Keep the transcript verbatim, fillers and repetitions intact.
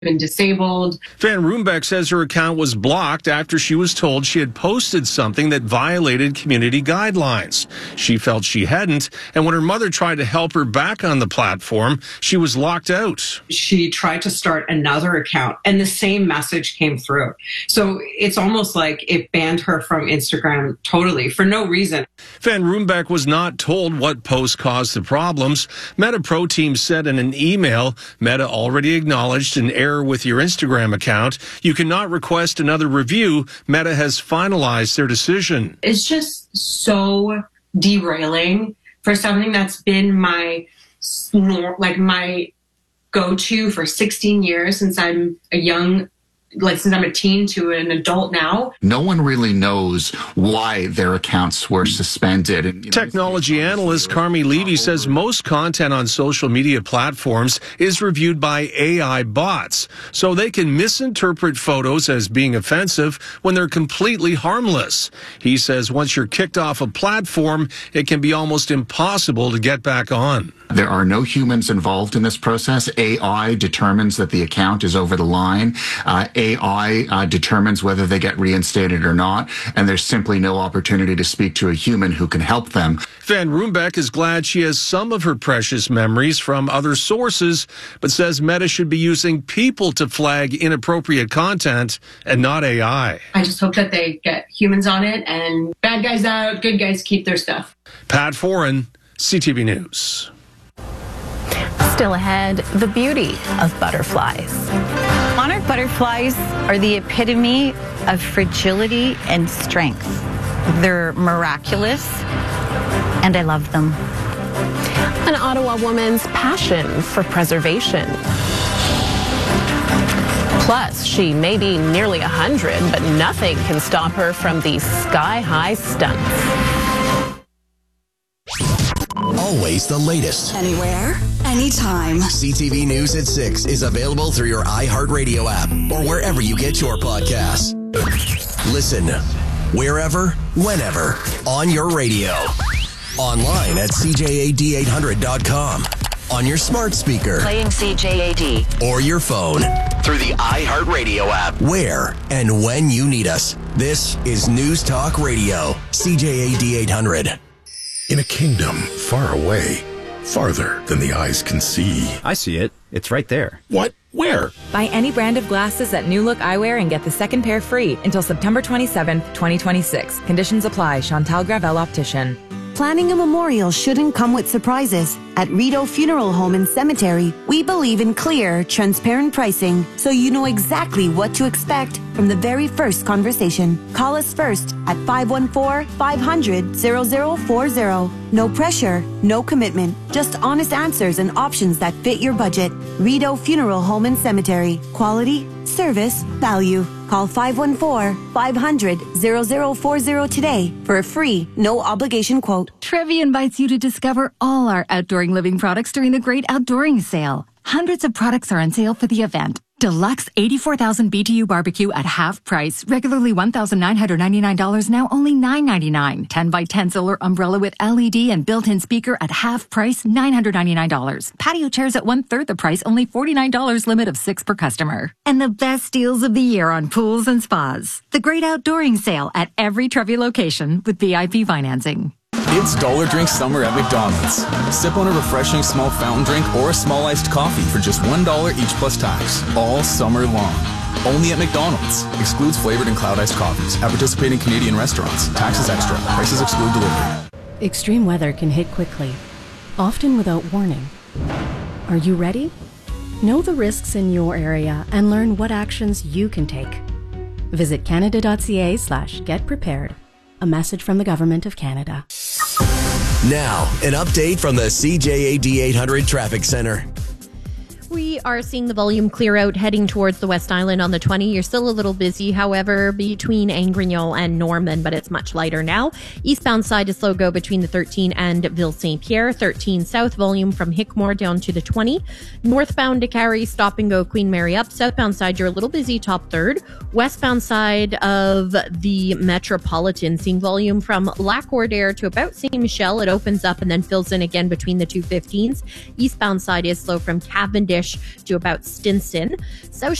been disabled. Van Roombeck says her account was blocked after she was told she had posted something that violated community guidelines. She felt she hadn't, and when her mother tried to help her back on the platform, she was locked out. She tried to start another account, and the same message came through. So it's almost like it banned her from Instagram totally for no reason. Van Roombeck was not told what post caused the problems. Meta Pro Team said in an email, Meta already acknowledged an error with your Instagram account. You cannot request another review. Meta has finalized their decision. It's just so derailing for something that's been my, like my go-to for sixteen years since I'm a young like since I'm a teen to an adult now. No one really knows why their accounts were suspended. And, you know, Technology analyst Carmi Levy says most content on social media platforms is reviewed by A I bots, so they can misinterpret photos as being offensive when they're completely harmless. He says once you're kicked off a platform, it can be almost impossible to get back on. There are no humans involved in this process. A I determines that the account is over the line. Uh, A I uh, determines whether they get reinstated or not, and there's simply no opportunity to speak to a human who can help them. Van Roombeck is glad she has some of her precious memories from other sources, but says Meta should be using people to flag inappropriate content and not A I. I just hope that they get humans on it and bad guys out, good guys keep their stuff. Pat Foran, C T V News. Still ahead, the beauty of butterflies. Monarch butterflies are the epitome of fragility and strength. They're miraculous, and I love them. An Ottawa woman's passion for preservation. Plus, she may be nearly one hundred, but nothing can stop her from these sky-high stunts. Always the latest. Anywhere, anytime. C T V News at six is available through your iHeartRadio app or wherever you get your podcasts. Listen wherever, whenever, on your radio. Online at C J A D eight hundred dot com. On your smart speaker. Playing C J A D. Or your phone. Through the iHeartRadio app. Where and when you need us. This is News Talk Radio. C J A D eight hundred. In a kingdom far away, farther than the eyes can see. I see it. It's right there. What? Where? Buy any brand of glasses at New Look Eyewear and get the second pair free until September twenty-seventh, twenty twenty-six. Conditions apply. Chantal Gravel Optician. Planning a memorial shouldn't come with surprises. At Rideau Funeral Home and Cemetery, we believe in clear, transparent pricing, so you know exactly what to expect from the very first conversation. Call us first at five one four, five hundred, zero zero four zero. No pressure, no commitment, just honest answers and options that fit your budget. Rideau Funeral Home and Cemetery. Quality, service, value. Call five one four, five hundred, zero zero four zero today for a free, no obligation quote. Trevi invites you to discover all our outdooring living products during the Great Outdooring Sale. Hundreds of products are on sale for the event. Deluxe eighty-four thousand B T U barbecue at half price. Regularly one thousand nine hundred ninety-nine dollars, now only nine ninety-nine. ten by ten solar umbrella with L E D and built-in speaker at half price, nine hundred ninety-nine dollars. Patio chairs at one-third the price, only forty-nine dollars, limit of six per customer. And the best deals of the year on pools and spas. The Great Outdooring Sale at every Trevi location with V I P financing. It's Dollar Drink Summer at McDonald's. Sip on a refreshing small fountain drink or a small iced coffee for just one dollar each plus tax, all summer long. Only at McDonald's. Excludes flavored and cloud iced coffees at participating Canadian restaurants. Taxes extra. Prices exclude delivery. Extreme weather can hit quickly, often without warning. Are you ready? Know the risks in your area and learn what actions you can take. Visit canada.ca slash get prepared. A message from the Government of Canada. Now, an update from the C J A D eight hundred Traffic Center. We are seeing the volume clear out heading towards the West Island on the twenty. You're still a little busy, however, between Angrignon and Norman, but it's much lighter now. Eastbound side is slow go between the thirteen and Ville Saint Pierre. thirteen south volume from Hickmore down to the twenty. Northbound to Carrie, stop and go Queen Mary up. Southbound side, you're a little busy, top third. Westbound side of the Metropolitan, seeing volume from Lacordaire to about Saint Michel. It opens up and then fills in again between the two fifteens. Eastbound side is slow from Cavendish to about Stinson. South